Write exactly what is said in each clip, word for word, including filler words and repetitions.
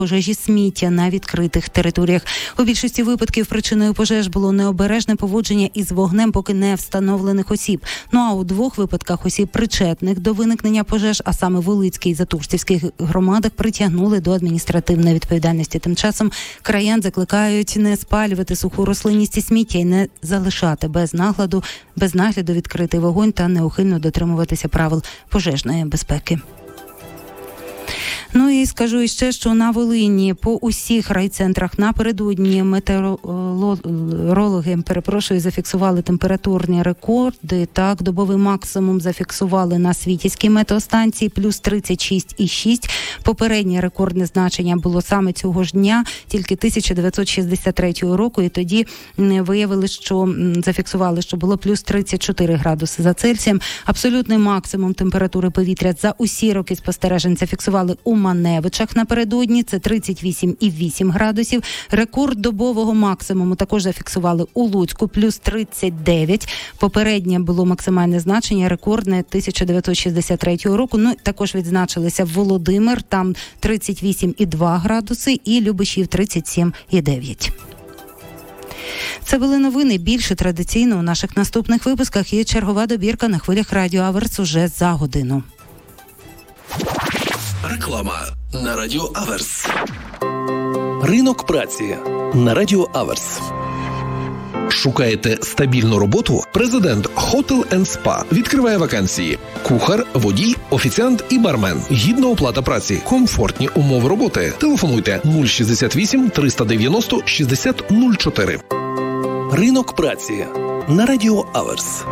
пожежі сміття на відкритих територіях. У більшості випадків причиною пожеж було необережне поводження із вогнем поки не встановлених осіб. Ну а у двох випадках осіб причетних до виникнення пожеж, а саме в Волицькій і Затурцівських громадах, притягнули до адміністративної відповідальності. Тим часом краян закликають не спалювати суху рослинність і сміття і не залишати без нагляду, без нагляду відкритий вогонь та неухильно дотримуватися правил пожежної безпеки. Ну і скажу іще, що на Волині по усіх райцентрах напередодні метеорологи, перепрошую, зафіксували температурні рекорди. Так, добовий максимум зафіксували на Світязькій метеостанції плюс тридцять шість і шість. Попереднє рекордне значення було саме цього ж дня, тільки тисяча дев'ятсот шістдесят третього року, і тоді виявили, що зафіксували, що було плюс тридцять чотири градуси за Цельсієм. Абсолютний максимум температури повітря за усі роки спостережень зафіксували у Маневичах напередодні, це тридцять вісім і вісім градусів. Рекорд добового максимуму також зафіксували у Луцьку, плюс тридцять дев'ять. Попереднє було максимальне значення, рекордне тисяча дев'ятсот шістдесят третього року. Ну, також відзначилися Володимир, там тридцять вісім і два градуси, і Любешів тридцять сім і дев'ять. Це були новини. Більше традиційно у наших наступних випусках є чергова добірка на хвилях Радіо Аверс уже за годину. Реклама на Радіо Аверс. Ринок праці на Радіо Аверс. Шукаєте стабільну роботу? Президент Hotel енд Spa відкриває вакансії. Кухар, водій, офіціант і бармен. Гідна оплата праці. Комфортні умови роботи. Телефонуйте нуль шістдесят вісім триста дев'яносто шістдесят нуль чотири. Ринок праці на Радіо Аверс.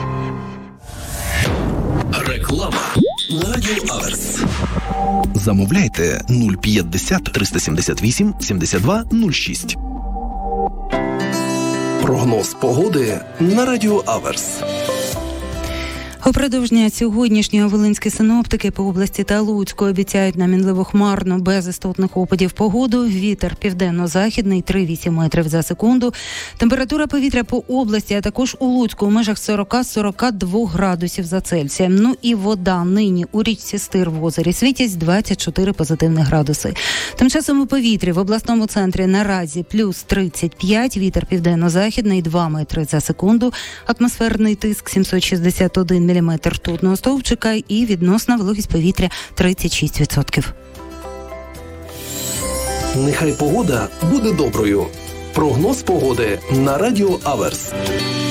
Реклама на Радіо Аверс. Замовляйте нуль п'ятдесят триста сімдесят вісім сімдесят два нуль шість. Прогноз погоди на Радіо Аверс. У продовження сьогоднішнього волинські синоптики по області та Луцьку обіцяють на мінливо-хмарну, без істотних опадів погоду. Вітер південно-західний три вісім метрів за секунду. Температура повітря по області, а також у Луцьку у межах сорок до сорока двох градусів за Цельсієм. Ну і вода нині у річці Стир в озері Світязь двадцять чотири позитивних градуси. Тим часом у повітрі в обласному центрі наразі плюс тридцять п'ять, вітер південно-західний два метри за секунду, атмосферний тиск сімсот шістдесят один міліметр ртутного стовпчика і відносна вологість повітря тридцять шість відсотків. Нехай погода буде доброю. Прогноз погоди на Радіо Аверс.